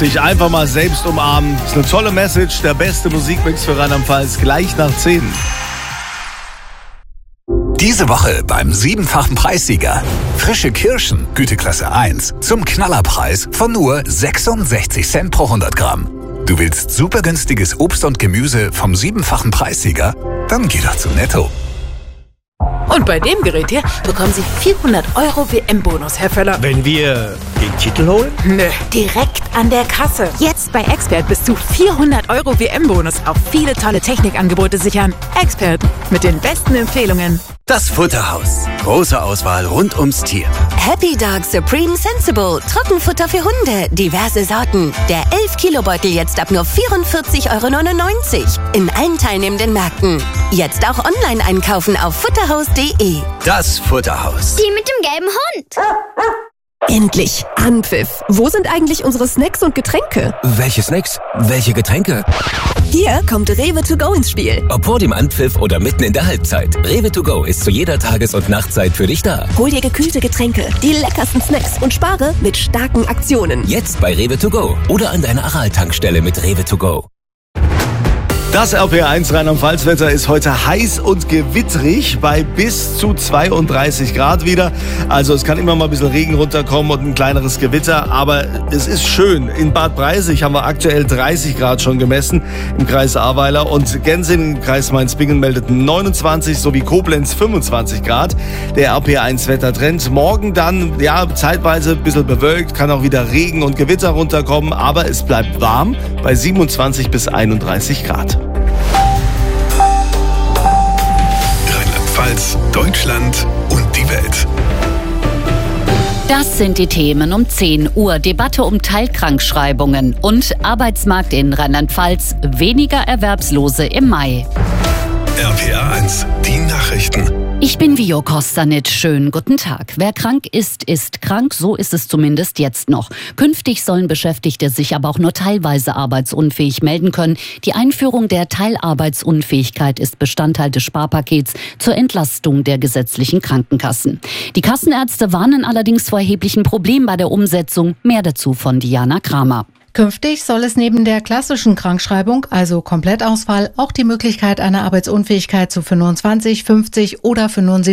Sich einfach mal selbst umarmen. Das ist eine tolle Message. Der beste Musikmix für Rheinland-Pfalz gleich nach 10. Diese Woche beim 7-fachen Preissieger. Frische Kirschen, Güteklasse 1, zum Knallerpreis von nur 66 Cent pro 100 Gramm. Du willst super günstiges Obst und Gemüse vom 7-fachen Preissieger? Dann geh doch zu Netto. Und bei dem Gerät hier bekommen Sie 400 € WM-Bonus, Herr Völler. Wenn wir den Titel holen? Nö, direkt an der Kasse. Jetzt bei Expert bis zu 400 € WM-Bonus auf viele tolle Technikangebote sichern. Expert, mit den besten Empfehlungen. Das Futterhaus. Große Auswahl rund ums Tier. Happy Dog Supreme Sensible. Trockenfutter für Hunde. Diverse Sorten. Der 11-Kilo-Beutel jetzt ab nur 44,99 € in allen teilnehmenden Märkten. Jetzt auch online einkaufen auf futterhaus.de. Das Futterhaus. Die mit dem gelben Hund. Endlich! Anpfiff! Wo sind eigentlich unsere Snacks und Getränke? Welche Snacks? Welche Getränke? Hier kommt Rewe to go ins Spiel. Ob vor dem Anpfiff oder mitten in der Halbzeit. Rewe to go ist zu jeder Tages- und Nachtzeit für dich da. Hol dir gekühlte Getränke, die leckersten Snacks und spare mit starken Aktionen. Jetzt bei Rewe to go oder an deiner Aral-Tankstelle mit Rewe to go. Das RPR1 Rheinland-Pfalz-Wetter ist heute heiß und gewitterig bei bis zu 32 Grad wieder. Also es kann immer mal ein bisschen Regen runterkommen und ein kleineres Gewitter, aber es ist schön. In Bad Breisig haben wir aktuell 30 Grad schon gemessen im Kreis Ahrweiler und Gensing im Kreis Mainz-Bingen meldeten 29 sowie Koblenz 25 Grad. Der RPR1-Wettertrend. Morgen dann, ja, zeitweise ein bisschen bewölkt, kann auch wieder Regen und Gewitter runterkommen, aber es bleibt warm bei 27 bis 31 Grad. Rheinland-Pfalz, Deutschland und die Welt. Das sind die Themen um 10 Uhr. Debatte um Teilkrankschreibungen und Arbeitsmarkt in Rheinland-Pfalz. Weniger Erwerbslose im Mai. RPR1, die Nachrichten. Ich bin Vio Kostanit. Schönen guten Tag. Wer krank ist, ist krank. So ist es zumindest jetzt noch. Künftig sollen Beschäftigte sich aber auch nur teilweise arbeitsunfähig melden können. Die Einführung der Teilarbeitsunfähigkeit ist Bestandteil des Sparpakets zur Entlastung der gesetzlichen Krankenkassen. Die Kassenärzte warnen allerdings vor erheblichen Problemen bei der Umsetzung. Mehr dazu von Diana Kramer. Künftig soll es neben der klassischen Krankschreibung, also Komplettausfall, auch die Möglichkeit einer Arbeitsunfähigkeit zu 25, 50 oder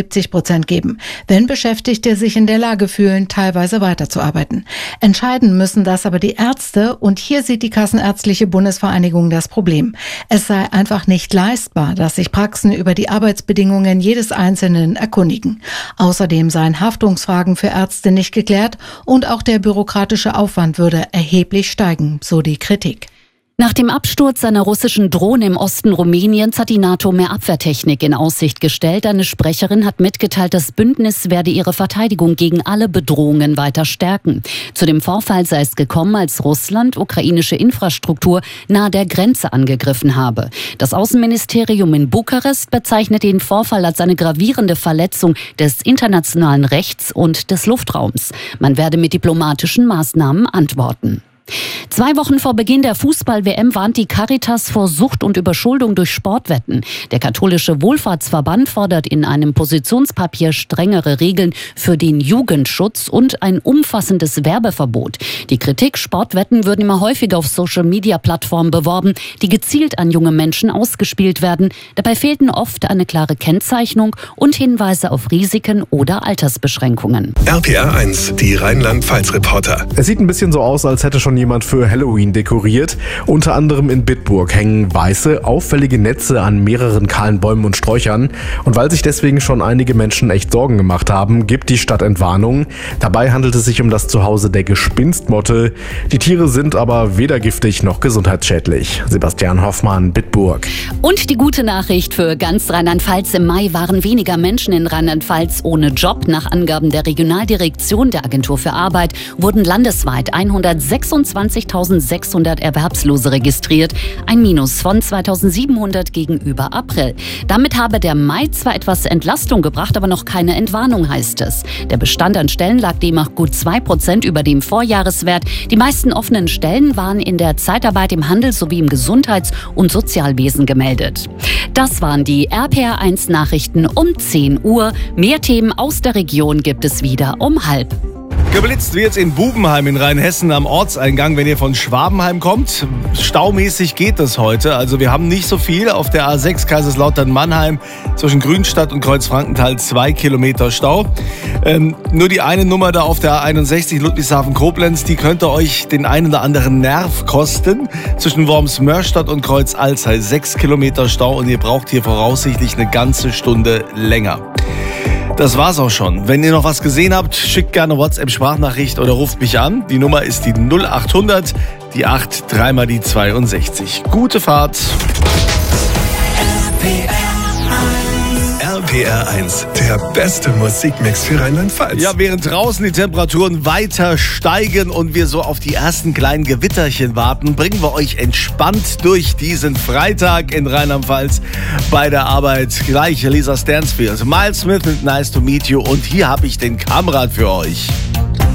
75% geben, wenn Beschäftigte sich in der Lage fühlen, teilweise weiterzuarbeiten. Entscheiden müssen das aber die Ärzte und hier sieht die Kassenärztliche Bundesvereinigung das Problem. Es sei einfach nicht leistbar, dass sich Praxen über die Arbeitsbedingungen jedes Einzelnen erkundigen. Außerdem seien Haftungsfragen für Ärzte nicht geklärt und auch der bürokratische Aufwand würde erheblich steigen. So die Kritik. Nach dem Absturz einer russischen Drohne im Osten Rumäniens hat die NATO mehr Abwehrtechnik in Aussicht gestellt. Eine Sprecherin hat mitgeteilt, das Bündnis werde ihre Verteidigung gegen alle Bedrohungen weiter stärken. Zu dem Vorfall sei es gekommen, als Russland ukrainische Infrastruktur nahe der Grenze angegriffen habe. Das Außenministerium in Bukarest bezeichnet den Vorfall als eine gravierende Verletzung des internationalen Rechts und des Luftraums. Man werde mit diplomatischen Maßnahmen antworten. 2 Wochen vor Beginn der Fußball-WM warnt die Caritas vor Sucht und Überschuldung durch Sportwetten. Der katholische Wohlfahrtsverband fordert in einem Positionspapier strengere Regeln für den Jugendschutz und ein umfassendes Werbeverbot. Die Kritik, Sportwetten würden immer häufiger auf Social-Media-Plattformen beworben, die gezielt an junge Menschen ausgespielt werden. Dabei fehlten oft eine klare Kennzeichnung und Hinweise auf Risiken oder Altersbeschränkungen. RPR1, die Rheinland-Pfalz-Reporter. Es sieht ein bisschen so aus, als hätte schon jemand für Halloween dekoriert. Unter anderem in Bitburg hängen weiße, auffällige Netze an mehreren kahlen Bäumen und Sträuchern. Und weil sich deswegen schon einige Menschen echt Sorgen gemacht haben, gibt die Stadt Entwarnung. Dabei handelt es sich um das Zuhause der Gespinstmotte. Die Tiere sind aber weder giftig noch gesundheitsschädlich. Sebastian Hoffmann, Bitburg. Und die gute Nachricht für ganz Rheinland-Pfalz: Im Mai waren weniger Menschen in Rheinland-Pfalz ohne Job. Nach Angaben der Regionaldirektion der Agentur für Arbeit wurden landesweit 126.600 Erwerbslose registriert, ein Minus von 2.700 gegenüber April. Damit habe der Mai zwar etwas Entlastung gebracht, aber noch keine Entwarnung, heißt es. Der Bestand an Stellen lag demnach gut 2% über dem Vorjahreswert. Die meisten offenen Stellen waren in der Zeitarbeit, im Handel sowie im Gesundheits- und Sozialwesen gemeldet. Das waren die RPR1 Nachrichten um 10 Uhr. Mehr Themen aus der Region gibt es wieder um 12:30. Geblitzt wird in Bubenheim in Rheinhessen am Ortseingang, wenn ihr von Schwabenheim kommt. Staumäßig geht das heute. Also wir haben nicht so viel. Auf der A6 Kaiserslautern-Mannheim zwischen Grünstadt und Kreuzfrankenthal 2 Kilometer Stau. Nur die eine Nummer da auf der A61 Ludwigshafen-Koblenz, die könnte euch den einen oder anderen Nerv kosten. Zwischen Worms-Mörstadt und Kreuz-Alzey 6 Kilometer Stau und ihr braucht hier voraussichtlich eine ganze Stunde länger. Das war's auch schon. Wenn ihr noch was gesehen habt, schickt gerne WhatsApp-Sprachnachricht oder ruft mich an. Die Nummer ist die 0800, die 8, 3 mal die 62. Gute Fahrt. RPR 1, der beste Musikmix für Rheinland-Pfalz. Ja, während draußen die Temperaturen weiter steigen und wir so auf die ersten kleinen Gewitterchen warten, bringen wir euch entspannt durch diesen Freitag in Rheinland-Pfalz bei der Arbeit. Gleich Lisa Stansfield, Miles Smith und Nice to Meet You. Und hier habe ich den Kamrat für euch.